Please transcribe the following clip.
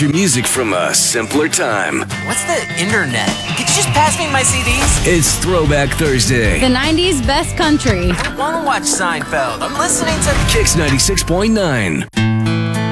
country music from a simpler time. What's the internet? Could you just pass me my CDs? It's Throwback Thursday. The 90s best country. I want to watch Seinfeld. I'm listening to Kicks 96.9.